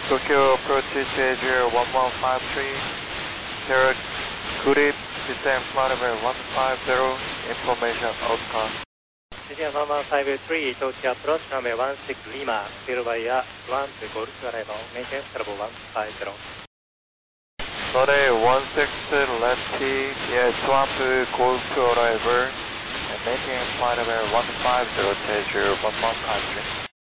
Tokyo approach Jeju 1153, Sierra Kudit, descend flight level 150, information outcome. India 1153, Tokyo approach runway 16 Lima, clear via 1 to Golf arrival, maintain level 150. Runway 16 lefty, yes, 1 to Golf arrival, and maintain flight level 150, Jeju 1153.